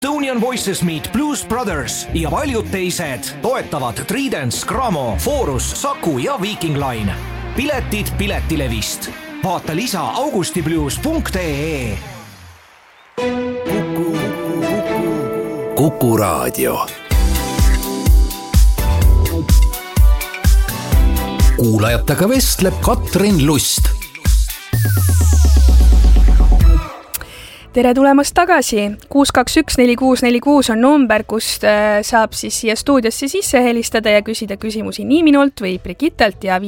Estonian Voices Meet Blues Brothers ja paljud teised toetavad Tridents, Cramo, Forus, Saku ja Viking Line. Piletid Piletilevist. Vaata lisa augustiblues.ee. Kuku Raadio. Kuulajatega vestleb Katrin Lust. Tere tulemast tagasi. 6214646 on number, kust saab siis siia stuudiosse sisse helistada ja küsida küsimusi nii minult või Brigittelt ja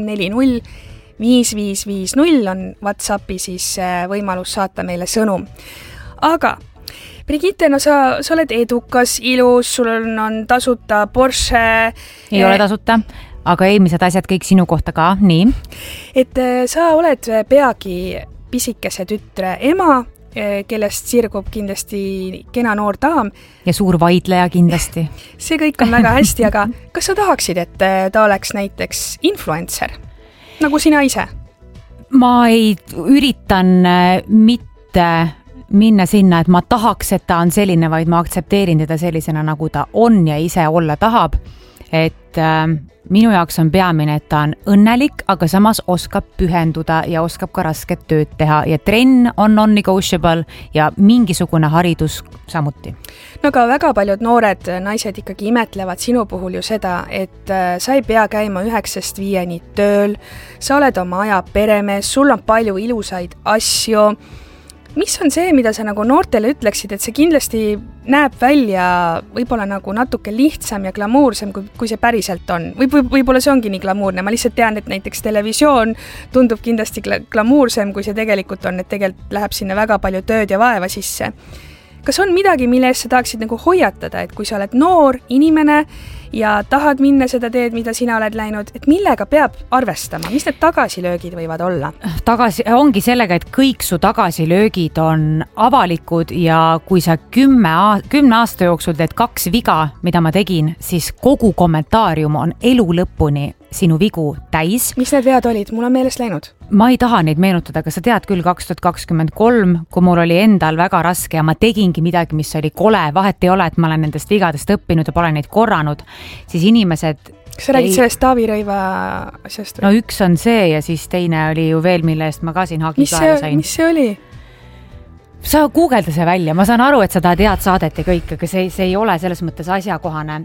53405550 on WhatsAppi siis võimalus saata meile sõnum. Aga Brigitte, no sa oled edukas, ilus, sul on tasuta Porsche. Ei ole tasuta, aga eelmised asjad kõik sinu kohta ka, nii. Et sa oled peagi pisikese tütre ema, kellest sirgub kindlasti kena noor daam. Ja suur vaidleja kindlasti. See kõik on väga hästi, aga kas sa tahaksid, et ta oleks näiteks influencer, nagu sina ise? Ma ei üritan mitte minna sinna, et ma tahaks, et ta on selline, vaid ma aktsepteerin teda sellisena, nagu ta on ja ise olla tahab. Et minu jaoks on peamine, et ta on õnnelik, aga samas oskab pühenduda ja oskab ka rasket tööd teha ja trenn on non-negotiable ja mingisugune haridus samuti. No aga väga paljud noored naised ikkagi imetlevad sinu puhul ju seda, et sa ei pea käima 9–5 tööl, sa oled oma aja peremees, sul on palju ilusaid asju. Mis on see, mida sa nagu noortele ütleksid, et see kindlasti näeb välja võib-olla nagu natuke lihtsam ja glamuursem, kui see päriselt on? Võib-olla see ongi nii glamuurne, ma lihtsalt tean, et näiteks televisioon tundub kindlasti glamuursem, kui see tegelikult on, et tegelikult läheb sinna väga palju tööd ja vaeva sisse. Kas on midagi, mille eest sa tahaksid nagu hoiatada, et kui sa oled noor inimene ja tahad minna seda teed, mida sina oled läinud, et millega peab arvestama? Mis need tagasilöögid võivad olla? Ongi sellega, et kõik su tagasilöögid on avalikud ja kui sa 10 aasta jooksul teed 2 viga, mida ma tegin, siis kogu kommentaarium on elu lõpuni sinu vigu täis. Mis need vead olid? Mul on meelest läinud. Ma ei taha neid meenutada, aga sa tead küll 2023, kui mul oli endal väga raske ja ma tegingi midagi, mis oli kole, vahet ei ole, et ma olen nendest vigadest õppinud ja pole neid korranud, siis inimesed... Kas sa räägid sellest Taavi Rõiva asjast? No üks on see ja siis teine oli ju veel, mille eest ma ka siin haagiklaeva sain. Mis see oli? Sa guugelda see välja, ma saan aru, et sa tahad head saadet ja kõik, aga see ei ole selles mõttes asjakohane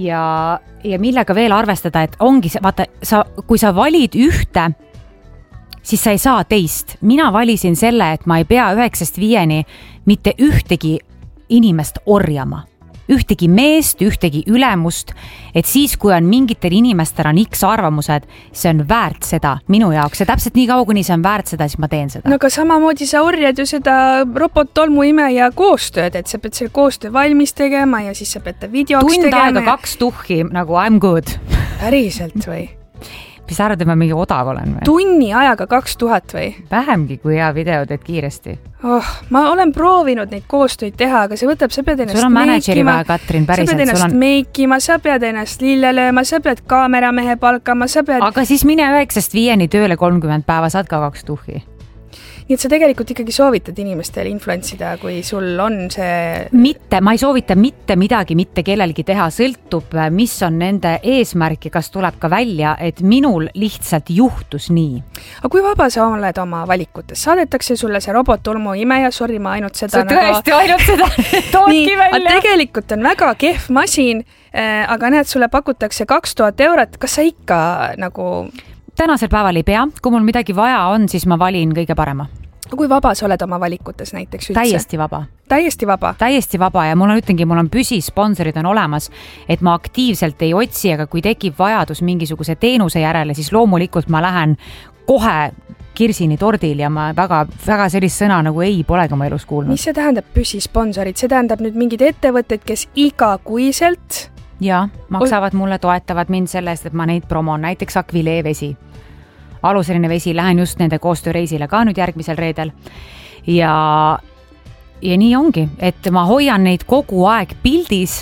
ja millega veel arvestada, et ongi see, vaata, kui sa valid ühte, siis sa ei saa teist. Mina valisin selle, et ma ei pea 9–5 mitte ühtegi inimest orjama. Ühtegi meest, ühtegi ülemust, et siis, kui on mingitel inimestel on X arvamused, see on väärt seda minu jaoks. Ja täpselt nii kaua, kuni see on väärt seda, siis ma teen seda. No aga samamoodi sa orjad ju seda robot-tolmuime ja koostööd, et sa pead selle koostöö valmis tegema ja siis sa pead ta videoks tegema. Tund aega 2 tuhhi, nagu I'm good. Päriselt või? Mis arvad, et ma mingi odav olen või? Tunni ajaga 2000 või? Vähemgi, kui hea video teed kiiresti. Ma olen proovinud neid koostöid teha, aga see võtab, sa pead ennast sul on manageri vaja, Katrin, päriselt. Sa pead ennast meikima, sa pead ennast lille lööma, sa pead kaameramehe palkama, sa pead... Aga siis mine 9–5 tööle 30 päeva, saad ka 2 tuhhi. Nii et sa tegelikult ikkagi soovitad inimestele influentsida, kui sul on see... Ma ei soovita mitte midagi, mitte kellelgi teha, sõltub, mis on nende eesmärk ja kas tuleb ka välja, et minul lihtsalt juhtus nii. Aga kui vaba sa oled oma valikutes? Saadetakse sulle see robot-tolmu ime ja sorry, ma ainult seda... Sa tõesti ainult seda toodki välja. Tegelikult on väga kehv masin, aga näed, sulle pakutakse 2000 eurot. Kas sa ikka nagu... Tänasel päeval ei pea, kui mul midagi vaja on, siis ma valin kõige parema. Kui vaba sa oled oma valikutes näiteks üldse? Täiesti vaba. Täiesti vaba? Täiesti vaba ja mul on püsisponsorid on olemas, et ma aktiivselt ei otsi, aga kui tekib vajadus mingisuguse teenuse järele, siis loomulikult ma lähen kohe kirsini tordil ja ma väga sellist sõna nagu ei polegi oma elus kuulnud. Mis see tähendab püsisponsorid? See tähendab nüüd mingid ettevõtted, kes igakuiselt... Ja, maksavad mulle, toetavad mind selle eest, et ma neid promon, näiteks Akvilee vesi. Aluseline vesi, lähen just nende koostööreisile ka nüüd järgmisel reedel. Ja nii ongi, et ma hoian neid kogu aeg pildis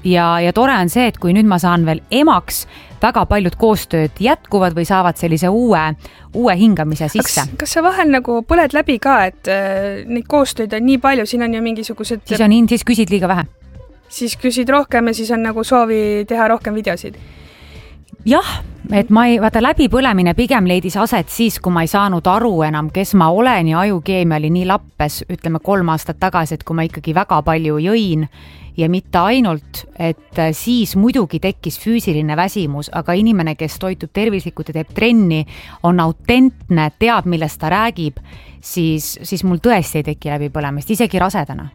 ja tore on see, et kui nüüd ma saan veel emaks, väga paljud koostööd jätkuvad või saavad sellise uue hingamise sisse. Kas sa vahel nagu põled läbi ka, et neid koostööd on nii palju, siin on ju mingisugused... Siis küsid liiga vähe. Siis küsid rohkem ja siis on nagu soovi teha rohkem videosid. Jah, et vaata läbipõlemine pigem leidis aset siis, kui ma ei saanud aru enam, kes ma olen ja ajukeemia oli nii lappes, ütleme 3 aastat tagasi, et kui ma ikkagi väga palju jõin ja mitte ainult, et siis muidugi tekkis füüsiline väsimus, aga inimene, kes toitub tervislikult ja teeb trenni, on autentne, teab, millest ta räägib, siis mul tõesti ei teki läbipõlemist, isegi rasedana.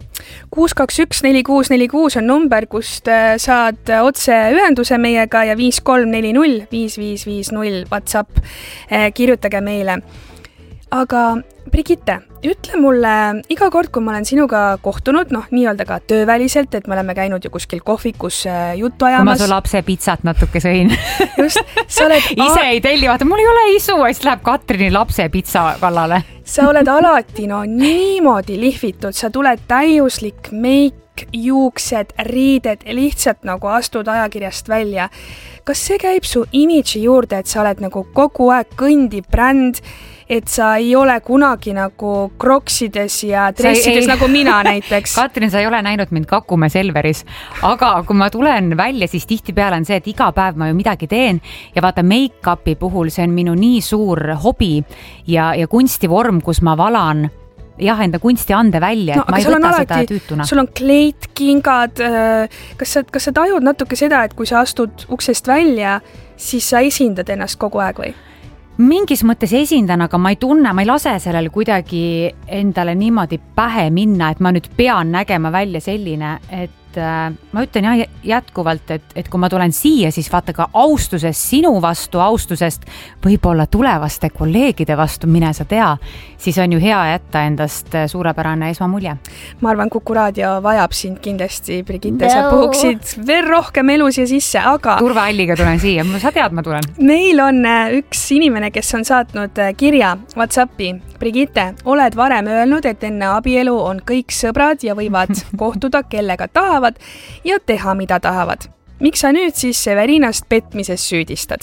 6214646 on number, kust saad otse ühenduse meiega ja 5340 5550 WhatsApp. Kirjutage meile. Aga Brigitte, ütle mulle iga kord, kui ma olen sinuga kohtunud, nii-öelda ka tööväliselt, et me oleme käinud ju kuskil kohvikus juttu ajamas. Kui ma su lapse pitsat natuke sõin. Just, sa oled... Ise ei telli, vaata, mul ei ole isu, siis läheb Katrini lapse pitsa kallale. Sa oled alati niimoodi lihvitud, sa tuled täiuslik meik, juuksed, riided, lihtsalt nagu astud ajakirjast välja. Kas see käib su imidži juurde, et sa oled nagu kogu aeg kõndi bränd, et sa ei ole kunagi nagu kroksides ja dressides nagu mina näiteks. Katrin, sa ei ole näinud mind Kakumäe Selveris, aga kui ma tulen välja, siis tihtipeale on see, et iga päev ma ju midagi teen ja vaata make-upi puhul see on minu nii suur hobi ja kunstivorm, kus ma valan enda kunsti ande välja, et ma ei võta seda tüütuna. Sul on kleit, kingad, kas sa tajud natuke seda, et kui sa astud uksest välja, siis sa esindad ennast kogu aeg või? Mingis mõttes esindan, aga ma ei lase sellel kuidagi endale niimoodi pähe minna, et ma nüüd pean nägema välja selline, et ma ütlen jätkuvalt, et kui ma tulen siia, siis vaata ka austusest sinu vastu, austusest võib-olla tulevaste kolleegide vastu, mine sa tea, siis on ju hea jätta endast suurepärane esmamulje. Ma arvan, Kuku Raadio vajab sind kindlasti, Brigitte, sa puhuksid veel rohkem elus ja sisse, aga... Turvahalliga tulen siia, sa tead, ma tulen. Meil on üks inimene, kes on saatnud kirja WhatsAppi. Brigitte, oled varem öelnud, et enne abielu on kõik sõbrad ja võivad kohtuda kellega tahavad ja teha, mida tahavad. Miks sa nüüd siis Severinast petmises süüdistad?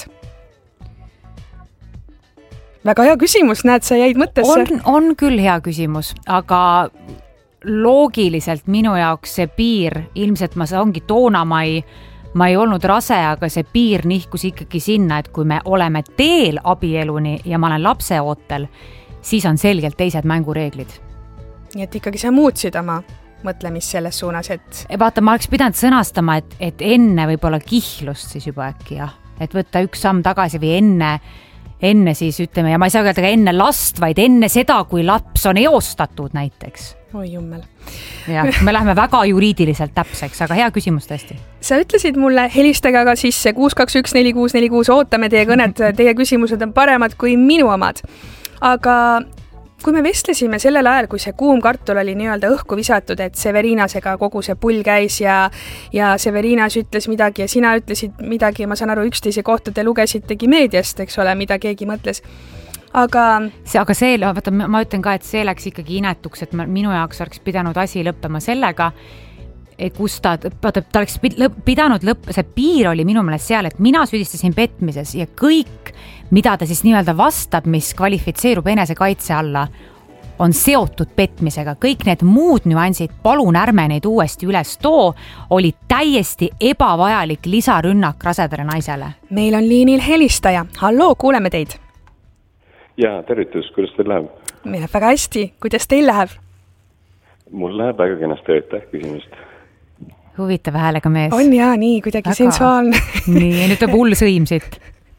Väga hea küsimus, näed, sa jäid mõttesse. On küll hea küsimus, aga loogiliselt minu jaoks see piir, ilmselt ongi toona ma ei olnud rase, aga see piir nihkus ikkagi sinna, et kui me oleme teel abieluni ja ma olen lapse ootel, siis on selgelt teised mängureeglid. Nii et ikkagi sa muutsid oma mõtlemist selles suunas, et... Vaata, ma oleks pidanud sõnastama, et enne võib-olla kihlust siis juba äkki, jah. Et võtta üks samm tagasi või enne siis ütleme, ja ma ei saa öelda ka enne last, vaid enne seda, kui laps on eostatud näiteks. Oi jummel. Ja, me läheme väga juriidiliselt täpseks, aga hea küsimus tõesti. Sa ütlesid mulle, helistage aga sisse 6214646, ootame teie kõnet, teie küsimused on paremad kui minu omad. Aga kui me vestlesime sellel ajal, kui see kuum kartul oli nii-öelda õhku visatud, et Severinasega kogu see pull käis ja Severinas ütles midagi ja sina ütlesid midagi, ma saan aru, üksteise kohta te lugesitegi meediast, eks ole, mida keegi mõtles. Aga see, vaata, ma ütlen ka, et see läks ikkagi inetuks, et minu jaoks oleks pidanud asi lõppema sellega, kus ta oleks pidanud see piir oli minu meelest seal, et mina süüdistasin petmises ja kõik, mida ta siis nii-öelda vastab, mis kvalifitseerub enesekaitse alla, on seotud petmisega. Kõik need muud nüansid, palun ärme neid uuesti üles too, oli täiesti ebavajalik lisarünnak rasedale naisele. Meil on liinil helistaja. Halloo, kuuleme teid. Ja, tervitus, kuidas teil läheb? Meil läheb väga hästi. Kuidas teil läheb? Mul läheb väga kenasti, aitäh küsimust. Huvitava häälega mees. On jaa, nii, kuidagi sensuaalne. Nii, nüüd on hull sõim siit.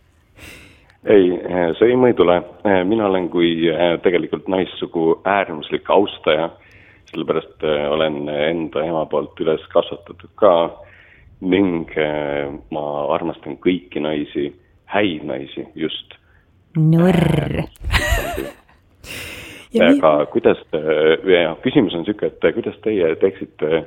Ei, sõim ei tule. Mina olen kui tegelikult naissugu äärmuslik austaja, sellepärast olen enda ema poolt üles kasvatatud ka ning ma armastan kõiki naisi, häid naisi just. Nurr. Aga kuidas, küsimus on siuke, et kuidas teie teeksite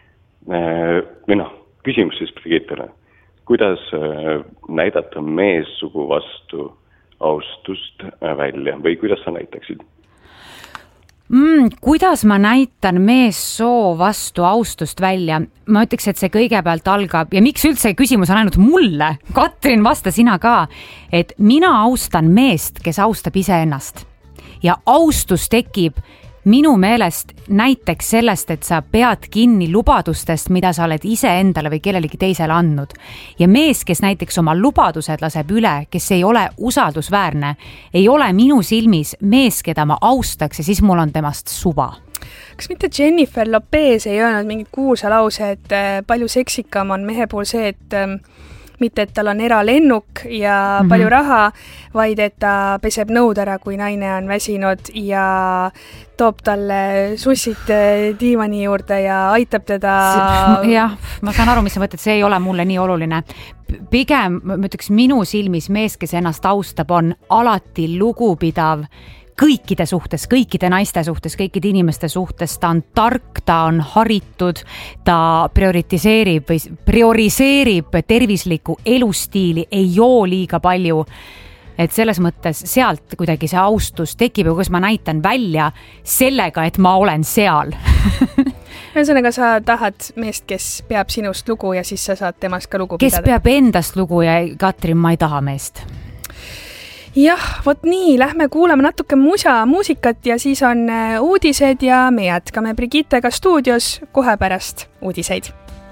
küsimus siis Brigittele. Kuidas näidata meessugu vastu austust välja või kuidas sa näitaksid? Kuidas ma näitan meessoo vastu austust välja? Ma ütleks, et see kõigepealt algab ja miks üldse küsimus on ainult mulle? Katrin, vasta sina ka, et mina austan meest, kes austab iseennast ja austus tekib minu meelest näiteks sellest, et sa pead kinni lubadustest, mida sa oled ise endale või kellelegi teisele andnud. Ja mees, kes näiteks oma lubadused laseb üle, kes ei ole usaldusväärne, ei ole minu silmis mees, keda ma austaks ja siis mul on temast suva. Kas mitte Jennifer Lopez ei öelnud mingit kuulsa lause, et palju seksikam on mehe puhul see, et mitte, et tal on eralennuk ja palju raha, vaid et ta peseb nõud ära, kui naine on väsinud ja toob talle sussid diivani juurde ja aitab teda. Jah, ma saan aru, mis sa mõtled, see ei ole mulle nii oluline. Pigem, ma ütleks, minu silmis mees, kes ennast austab, on alati lugupidav kõikide suhtes, kõikide naiste suhtes, kõikide inimeste suhtes, ta on tark, ta on haritud, ta prioriseerib tervislikku elustiili, ei joo liiga palju. Et selles mõttes sealt kuidagi see austus tekib ja kus ma näitan välja sellega, et ma olen seal. Ühesõnaga, sa tahad meest, kes peab sinust lugu ja siis sa saad temast ka lugu pidada. Kes peab endast lugu ja Katrin, ma ei taha meest. Jah, vot nii, lähme kuulame natuke muusikat ja siis on uudised ja me jätkame Brigittega stuudios kohe pärast uudiseid.